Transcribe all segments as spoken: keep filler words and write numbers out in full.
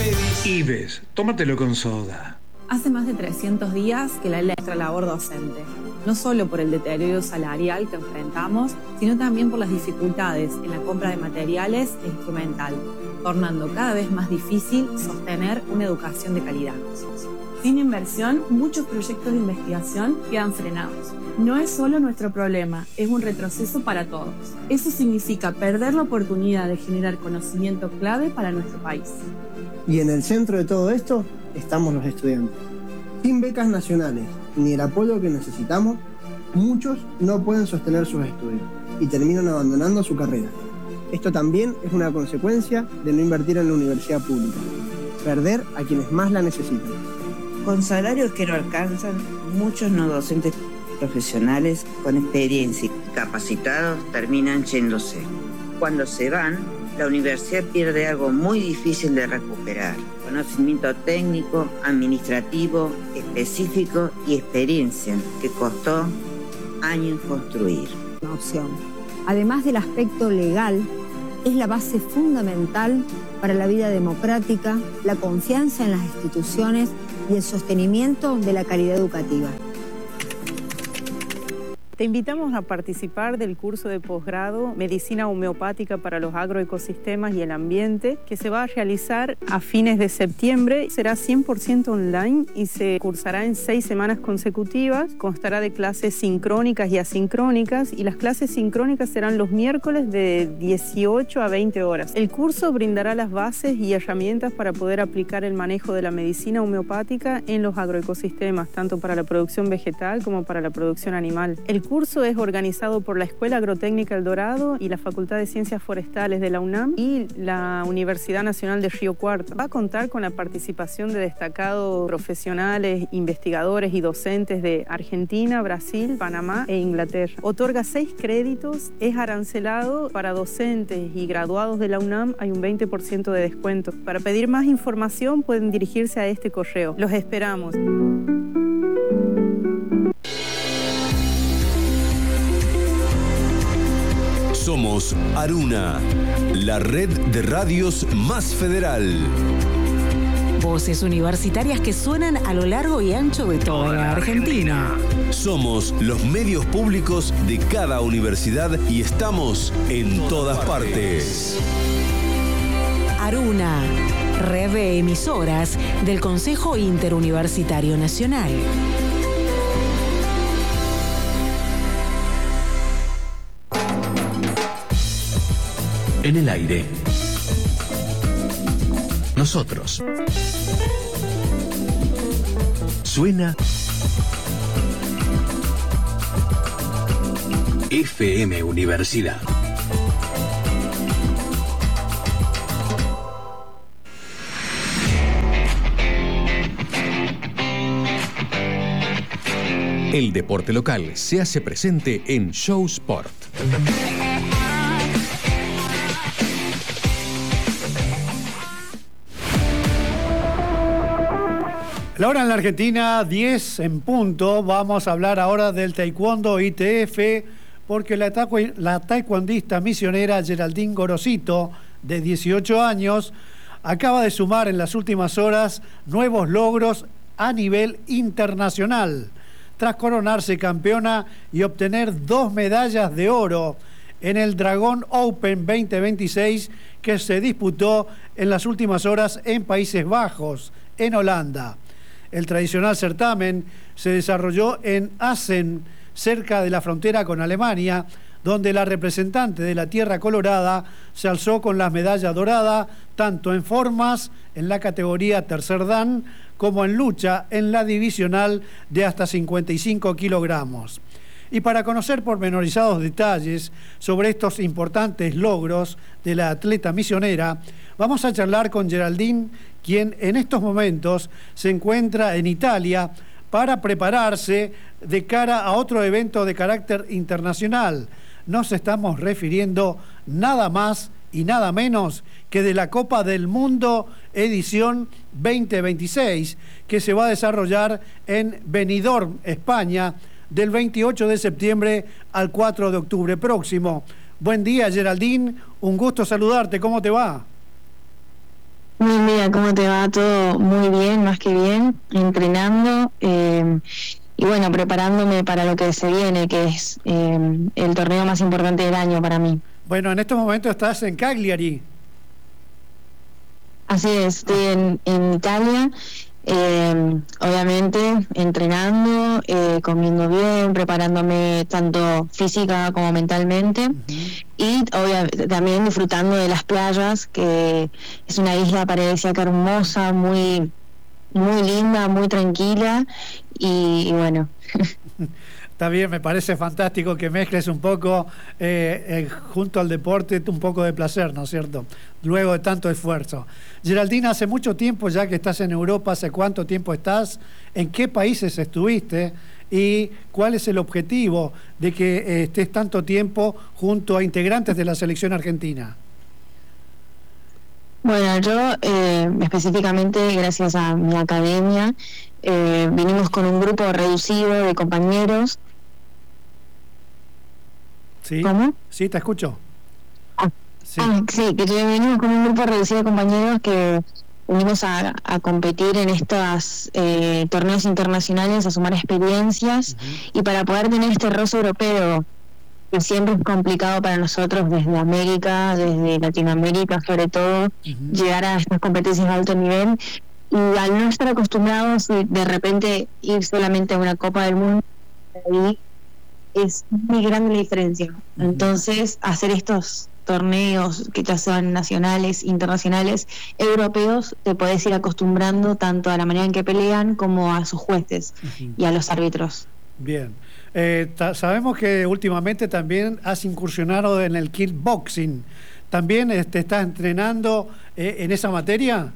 Ives, tómatelo con soda. Hace más de trescientos días que la ley de nuestra labor docente, no solo por el deterioro salarial que enfrentamos, sino también por las dificultades en la compra de materiales e instrumental, tornando cada vez más difícil sostener una educación de calidad. Sin inversión, muchos proyectos de investigación quedan frenados. No es solo nuestro problema, es un retroceso para todos. Eso significa perder la oportunidad de generar conocimiento clave para nuestro país. Y en el centro de todo esto estamos los estudiantes. Sin becas nacionales ni el apoyo que necesitamos, muchos no pueden sostener sus estudios y terminan abandonando su carrera. Esto también es una consecuencia de no invertir en la universidad pública, perder a quienes más la necesitan. Con salarios que no alcanzan, muchos no docentes profesionales con experiencia y capacitados terminan yéndose. Cuando se van, la universidad pierde algo muy difícil de recuperar: conocimiento técnico, administrativo, específico y experiencia que costó años construir. Una opción. Además del aspecto legal, es la base fundamental para la vida democrática, la confianza en las instituciones y el sostenimiento de la calidad educativa. Te invitamos a participar del curso de posgrado Medicina Homeopática para los Agroecosistemas y el Ambiente, que se va a realizar a fines de septiembre. Será cien por ciento online y se cursará en seis semanas consecutivas. Constará de clases sincrónicas y asincrónicas, y las clases sincrónicas serán los miércoles de dieciocho a veinte horas. El curso brindará las bases y herramientas para poder aplicar el manejo de la medicina homeopática en los agroecosistemas, tanto para la producción vegetal como para la producción animal. El El curso es organizado por la Escuela Agrotécnica El Dorado y la Facultad de Ciencias Forestales de la UNAM y la Universidad Nacional de Río Cuarto. Va a contar con la participación de destacados profesionales, investigadores y docentes de Argentina, Brasil, Panamá e Inglaterra. Otorga seis créditos, es arancelado. Para docentes y graduados de la UNAM hay un veinte por ciento de descuento. Para pedir más información pueden dirigirse a este correo. Los esperamos. Somos Aruna, la red de radios más federal. Voces universitarias que suenan a lo largo y ancho de toda la Argentina. Somos los medios públicos de cada universidad y estamos en todas partes. Aruna, red de emisoras del Consejo Interuniversitario Nacional. En el aire. Nosotros. Suena F M Universidad. El deporte local se hace presente en Show Sport. La hora en la Argentina, diez en punto. Vamos a hablar ahora del taekwondo I T F, porque la, taekw- la taekwondista misionera Geraldine Gorosito, de dieciocho años, acaba de sumar en las últimas horas nuevos logros a nivel internacional, tras coronarse campeona y obtener dos medallas de oro en el Dragon Open veinte veintiséis, que se disputó en las últimas horas en Países Bajos, en Holanda. El tradicional certamen se desarrolló en Assen, cerca de la frontera con Alemania, donde la representante de la Tierra Colorada se alzó con la medalla dorada, tanto en formas, en la categoría tercer dan, como en lucha, en la divisional de hasta cincuenta y cinco kilogramos. Y para conocer pormenorizados detalles sobre estos importantes logros de la atleta misionera, vamos a charlar con Geraldine, quien en estos momentos se encuentra en Italia para prepararse de cara a otro evento de carácter internacional. Nos estamos refiriendo nada más y nada menos que de la Copa del Mundo edición veinte veintiséis, que se va a desarrollar en Benidorm, España, del veintiocho de septiembre al cuatro de octubre próximo. Buen día, Geraldine, un gusto saludarte, ¿cómo te va? Muy bien, Hola, ¿cómo te va? Todo muy bien, más que bien, entrenando eh, y bueno, preparándome para lo que se viene, que es eh, el torneo más importante del año para mí. Bueno, en estos momentos estás en Cagliari. Así es, estoy en, en Italia, eh, obviamente entrenando, eh, comiendo bien, preparándome tanto física como mentalmente, uh-huh. y obviamente también disfrutando de las playas, que es una isla paradisíaca hermosa, muy, muy linda, muy tranquila, y, y bueno... Está bien, me parece fantástico que mezcles un poco eh, eh, junto al deporte un poco de placer, ¿no es cierto? Luego de tanto esfuerzo. Geraldina, hace mucho tiempo ya que estás en Europa, ¿hace cuánto tiempo estás? ¿En qué países estuviste? ¿Y cuál es el objetivo de que eh, estés tanto tiempo junto a integrantes de la selección argentina? Bueno, yo eh, específicamente, gracias a mi academia, eh, vinimos con un grupo reducido de compañeros. ¿Sí? ¿Cómo? Sí, te escucho. Ah, sí, ah, sí que venimos con un grupo reducido de compañeros que venimos a, a competir en estos eh, torneos internacionales, a sumar experiencias, uh-huh. y para poder tener este roce europeo, que siempre es complicado para nosotros desde América, desde Latinoamérica sobre todo, uh-huh. llegar a estas competencias de alto nivel, y al no estar acostumbrados de repente ir solamente a una Copa del Mundo, ahí es muy grande la diferencia. Uh-huh. Entonces, hacer estos torneos que ya sean nacionales, internacionales, europeos, te podés ir acostumbrando tanto a la manera en que pelean como a sus jueces, uh-huh. y a los árbitros. Bien. Eh, ta- sabemos que últimamente también has incursionado en el kickboxing. ¿También te este, estás entrenando eh, en esa materia?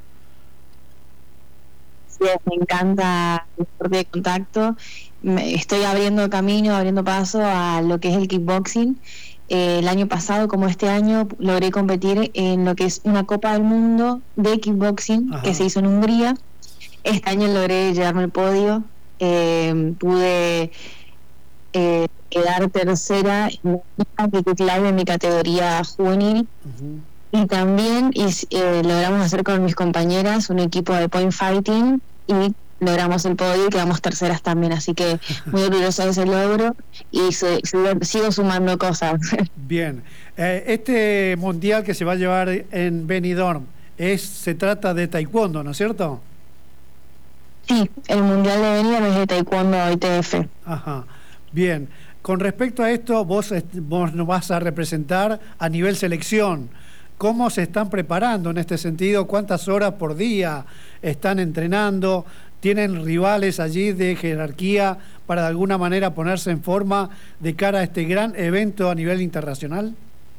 Sí, me encanta el deporte de contacto. Me, estoy abriendo camino, abriendo paso a lo que es el kickboxing. Eh, el año pasado, como este año, logré competir en lo que es una Copa del Mundo de kickboxing, ajá. que se hizo en Hungría. Este año logré llevarme al podio. Eh, pude eh, quedar tercera en la en mi categoría juvenil, uh-huh. y también y, eh, logramos hacer con mis compañeras un equipo de point fighting y logramos el podio y quedamos terceras también, así que muy orgullosa de ese logro y se, se, sigo sumando cosas. Bien, eh, este mundial que se va a llevar en Benidorm es se trata de taekwondo, ¿no es cierto? Sí, el Mundial de Benidorm es de Taekwondo I T F. Ajá, bien. Con respecto a esto, vos, vos nos vas a representar a nivel selección. ¿Cómo se están preparando en este sentido? ¿Cuántas horas por día están entrenando? ¿Tienen rivales allí de jerarquía para de alguna manera ponerse en forma de cara a este gran evento a nivel internacional?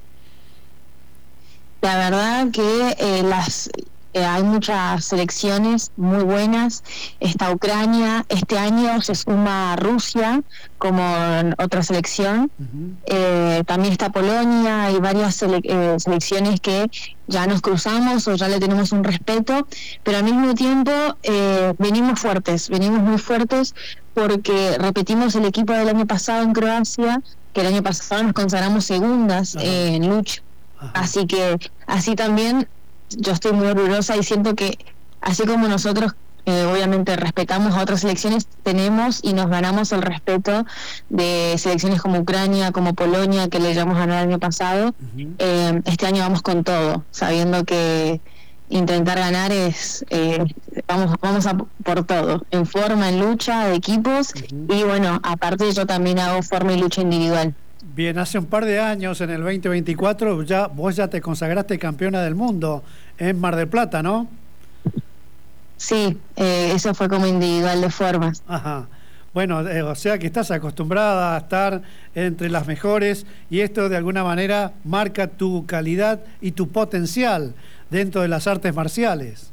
La verdad que eh, las... Eh, hay muchas selecciones muy buenas. Está Ucrania, este año se suma Rusia como otra selección. Uh-huh. Eh, también está Polonia, hay varias sele- eh, selecciones que ya nos cruzamos o ya le tenemos un respeto, pero al mismo tiempo eh, venimos fuertes, venimos muy fuertes porque repetimos el equipo del año pasado en Croacia, que el año pasado nos consagramos segundas, uh-huh. eh, en lucha. Uh-huh. Así que así también yo estoy muy orgullosa y siento que así como nosotros eh, obviamente respetamos a otras selecciones, tenemos y nos ganamos el respeto de selecciones como Ucrania, como Polonia, que le llevamos a ganar el año pasado. Uh-huh. Eh, este año vamos con todo, sabiendo que intentar ganar es eh, vamos vamos a por todo, en forma, en lucha de equipos, uh-huh. y bueno, aparte yo también hago forma y lucha individual. Bien, hace un par de años, en el veinte veinticuatro, ya vos ya te consagraste campeona del mundo en Mar del Plata, ¿no? Sí, eh, eso fue como individual de formas. Ajá. Bueno, eh, o sea que estás acostumbrada a estar entre las mejores y esto de alguna manera marca tu calidad y tu potencial dentro de las artes marciales.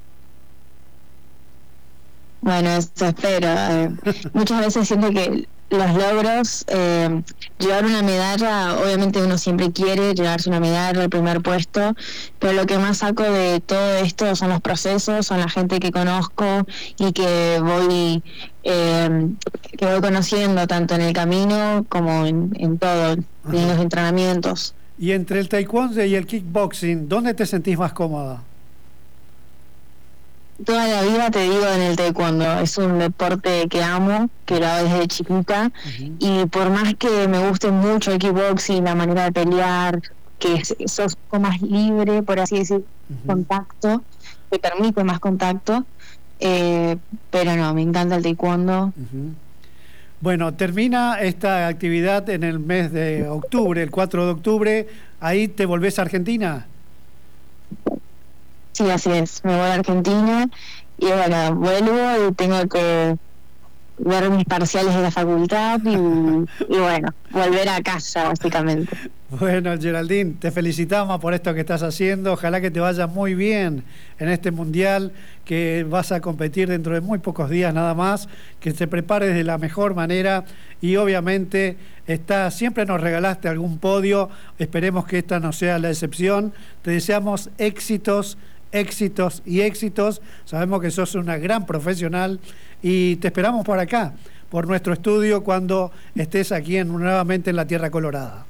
Bueno, eso espero. Eh, muchas veces siento que los logros, eh, llevar una medalla, obviamente uno siempre quiere llevarse una medalla, el primer puesto, pero lo que más saco de todo esto son los procesos, son la gente que conozco y que voy eh, que voy conociendo tanto en el camino como en, en todo, ajá. en los entrenamientos. Y entre el taekwondo y el kickboxing, ¿dónde te sentís más cómoda? toda la vida, te digo, en el taekwondo. Es un deporte que amo, que lo hago desde chiquita. Uh-huh. Y por más que me guste mucho el kickboxing, la manera de pelear, que sos un poco más libre, por así decir, uh-huh. contacto, te permite más contacto. Eh, pero no, me encanta el taekwondo. Uh-huh. Bueno, termina esta actividad en el mes de octubre, el cuatro de octubre. ¿Ahí te volvés a Argentina? Sí, así es. Me voy a Argentina y bueno, vuelvo y tengo que ver mis parciales de la facultad y, y bueno, volver a casa, básicamente. Bueno, Geraldine, te felicitamos por esto que estás haciendo. Ojalá que te vaya muy bien en este mundial, que vas a competir dentro de muy pocos días nada más, que te prepares de la mejor manera y obviamente está, siempre nos regalaste algún podio. Esperemos que esta no sea la excepción. Te deseamos éxitos, éxitos y éxitos. Sabemos que sos una gran profesional y te esperamos por acá, por nuestro estudio, cuando estés aquí en, nuevamente en la Tierra Colorada.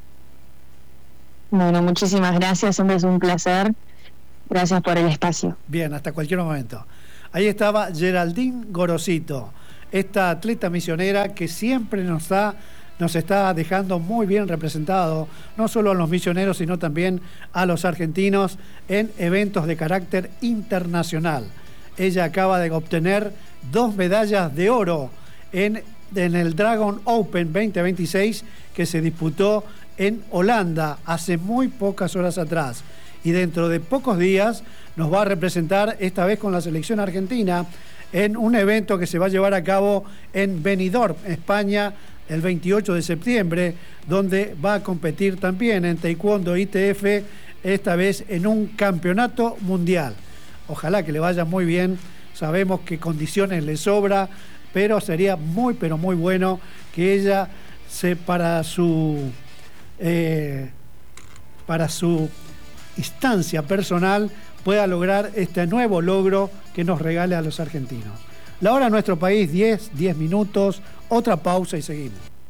Bueno, muchísimas gracias, siempre es un placer. Gracias por el espacio. Bien, hasta cualquier momento. Ahí estaba Geraldine Gorosito, esta atleta misionera que siempre nos da, nos está dejando muy bien representado, no solo a los misioneros, sino también a los argentinos en eventos de carácter internacional. Ella acaba de obtener dos medallas de oro en, en el Dragon Open veinte veintiséis que se disputó en Holanda hace muy pocas horas atrás. Y dentro de pocos días nos va a representar, esta vez con la selección argentina, en un evento que se va a llevar a cabo en Benidorm, España, el veintiocho de septiembre, donde va a competir también en Taekwondo I T F, esta vez en un campeonato mundial. Ojalá que le vaya muy bien, sabemos que condiciones le sobra, pero sería muy, pero muy bueno que ella, se, para su... Eh, para su instancia personal pueda lograr este nuevo logro que nos regale a los argentinos. La hora en nuestro país, diez, diez minutos, otra pausa y seguimos.